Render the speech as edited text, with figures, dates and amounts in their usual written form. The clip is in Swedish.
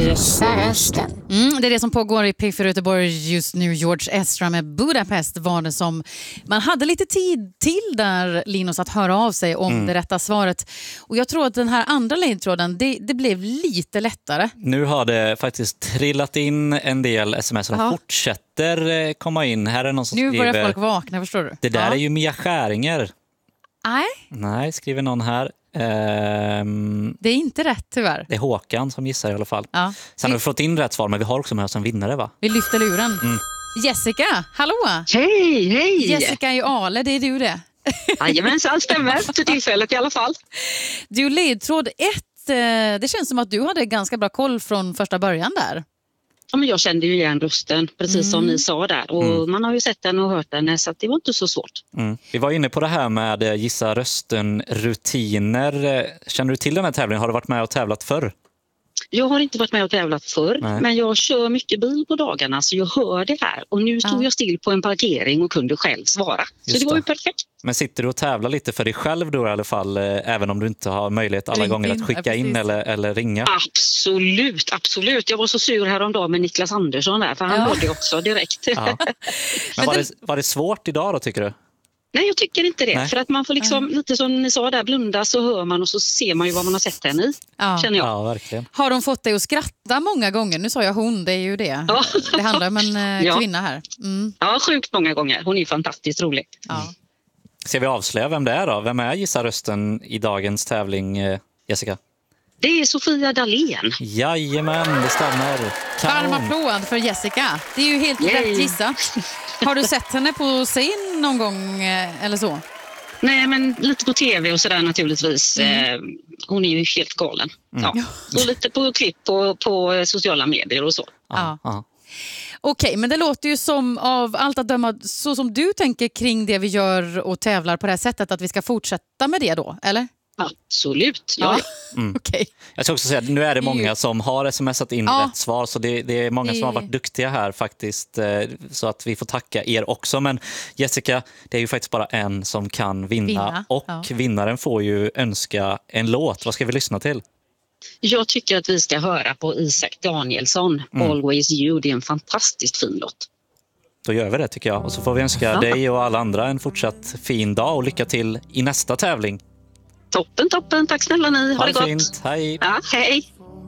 Gissa rösten. Det är det som pågår i P4 Göteborg just nu. George Ezra med Budapest var det som man hade lite tid till där, Linus, att höra av sig om det rätta svaret. Och jag tror att den här andra ledtråden, det blev lite lättare. Nu har det faktiskt trillat in en del sms som fortsätter komma in. Här är någon som nu skriver... börjar folk vakna, förstår du? Det där är ju Mia Skäringer. Nej, skriver någon här. Det är inte rätt, tyvärr. Det är Håkan som gissar i alla fall. Ja. Sen har vi fått in rätt svar, men vi har också med oss en vinnare, va? Vi lyfter luren. Jessica, hallå! Hej! Jessica i Ale, det är du det? Jajamensan, stämmer för tillfället i alla fall. Du, ledtråd 1. Det känns som att du hade ganska bra koll från första början där. Ja, men jag kände ju igen rösten, precis som ni sa där. Och man har ju sett den och hört den, så att det var inte så svårt. Vi var inne på det här med gissa rösten-rutiner. Känner du till den här tävlingen? Har du varit med och tävlat förr? Jag har inte varit med och tävlat förr, men jag kör mycket bil på dagarna, så jag hör det här. Och nu stod jag still på en parkering och kunde själv svara. Så det var ju perfekt. Men sitter du och tävlar lite för dig själv då i alla fall, även om du inte har möjlighet alla gånger att skicka in eller ringa? Absolut. Jag var så sur häromdagen med Niklas Andersson där, för han hörde också direkt. Ja. Men var det svårt idag då, tycker du? Nej, jag tycker inte det. Nej. För att man får liksom, lite som ni sa där, blunda så hör man och så ser man ju vad man har sett henne i, känner jag. Ja, verkligen. Har de fått dig att skratta många gånger? Nu sa jag hon, det är ju det. Ja. Det handlar om en kvinna här. Ja, sjukt många gånger. Hon är fantastiskt rolig. Ska vi avslöja vem det är då? Vem är gissa rösten i dagens tävling, Jessica? Det är Sofia Dalén. Jajamän, det stämmer. Varm applåd för Jessica. Det är ju helt rätt gissa. Har du sett henne på scen någon gång eller så? Nej, men lite på tv och sådär naturligtvis. Hon är ju helt galen. Så lite på klipp på sociala medier och så. Okej, men det låter ju som av allt att döma så som du tänker kring det vi gör och tävlar på det här sättet, att vi ska fortsätta med det då, eller? Absolut, ja. Okay. Jag ska också säga att nu är det många som har smsat in rätt svar, så det är många som har varit duktiga här faktiskt, så att vi får tacka er också. Men Jessica, det är ju faktiskt bara en som kan vinna. Och vinnaren får ju önska en låt. Vad ska vi lyssna till? Jag tycker att vi ska höra på Isak Danielsson, Always You. Det är en fantastiskt fin låt. Då gör vi det, tycker jag. Och så får vi önska dig och alla andra en fortsatt fin dag och lycka till i nästa tävling. Toppen. Tack snälla ni. Ha det gott. Fint. Hej. Ja, hej.